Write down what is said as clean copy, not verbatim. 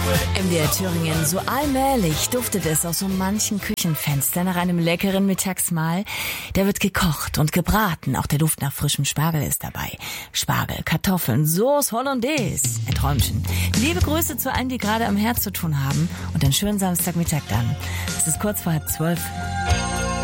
MDR Thüringen, so allmählich duftet es aus so manchen Küchenfenster nach einem leckeren Mittagsmahl. Da wird gekocht und gebraten, auch der Duft nach frischem Spargel ist dabei. Spargel, Kartoffeln, Sauce Hollandaise, ein Träumchen. Liebe Grüße zu allen, die gerade am Herd zu tun haben und einen schönen Samstagmittag dann. Es ist kurz vor 11:30.